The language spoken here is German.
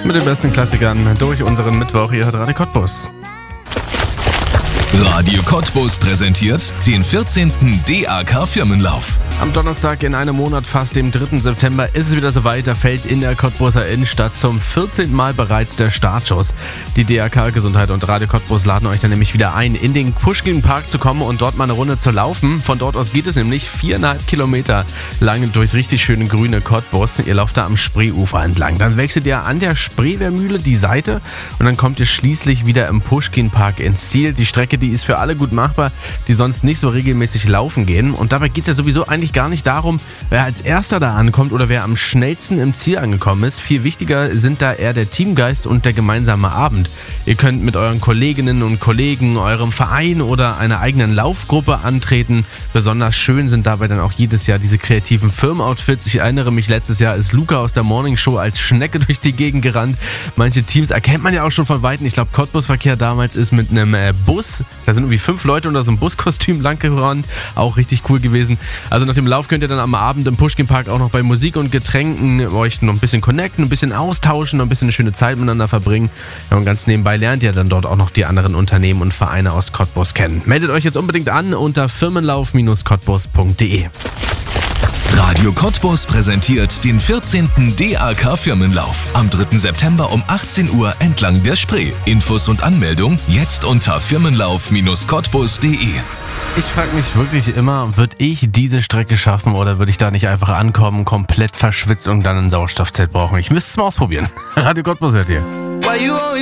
mit den besten Klassikern durch unseren Mittwoch. Ihr hört Radio Cottbus. Radio Cottbus präsentiert den 14. DAK Firmenlauf. Am Donnerstag in einem Monat, fast dem 3. September, ist es wieder soweit. Da fällt in der Cottbuser Innenstadt zum 14. Mal bereits der Startschuss. Die DAK Gesundheit und Radio Cottbus laden euch dann nämlich wieder ein, in den Puschkin-Park zu kommen und dort mal eine Runde zu laufen. Von dort aus geht es nämlich 4,5 Kilometer lang durchs richtig schöne grüne Cottbus. Ihr lauft da am Spreeufer entlang. Dann wechselt ihr an der Spreewehrmühle die Seite und dann kommt ihr schließlich wieder im Puschkin-Park ins Ziel. Die Strecke, die ist für alle gut machbar, die sonst nicht so regelmäßig laufen gehen. Und dabei geht es ja sowieso eigentlich gar nicht darum, wer als Erster da ankommt oder wer am schnellsten im Ziel angekommen ist. Viel wichtiger sind da eher der Teamgeist und der gemeinsame Abend. Ihr könnt mit euren Kolleginnen und Kollegen, eurem Verein oder einer eigenen Laufgruppe antreten. Besonders schön sind dabei dann auch jedes Jahr diese kreativen Firmenoutfits. Ich erinnere mich, letztes Jahr ist Luca aus der Morning Show als Schnecke durch die Gegend gerannt. Manche Teams erkennt man ja auch schon von Weitem. Ich glaube, Cottbus-Verkehr damals ist mit einem Bus. Da sind irgendwie 5 Leute unter so einem Buskostüm lang gerannt. Auch richtig cool gewesen. Also nach dem Lauf könnt ihr dann am Abend im Puschkin-Park auch noch bei Musik und Getränken euch noch ein bisschen connecten, ein bisschen austauschen, noch ein bisschen eine schöne Zeit miteinander verbringen. Ja, und ganz nebenbei lernt ihr dann dort auch noch die anderen Unternehmen und Vereine aus Cottbus kennen. Meldet euch jetzt unbedingt an unter firmenlauf-cottbus.de. Radio Cottbus präsentiert den 14. DAK Firmenlauf. Am 3. September um 18 Uhr entlang der Spree. Infos und Anmeldung jetzt unter firmenlauf-cottbus.de. Ich frage mich wirklich immer, würde ich diese Strecke schaffen oder würde ich da nicht einfach ankommen, komplett verschwitzt und dann ein Sauerstoffzelt brauchen? Ich müsste es mal ausprobieren. Radio Cottbus hört ihr.